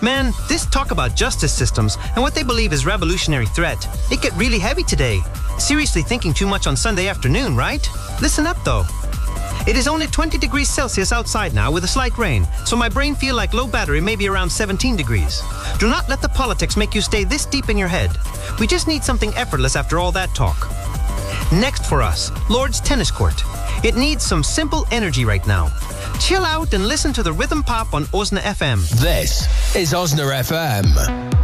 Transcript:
Man, this talk about justice systems and what they believe is revolutionary threat, it get really heavy today. Seriously thinking too much on Sunday afternoon, right? Listen up though. It is only 20 degrees Celsius outside now with a slight rain, so my brain feel like low battery may be around 17 degrees. Do not let the politics make you stay this deep in your head. We just need something effortless after all that talk. Next for us, Lord's Tennis Court. It needs some simple energy right now. Chill out and listen to the rhythm pop on Osna FM. This is Osna FM.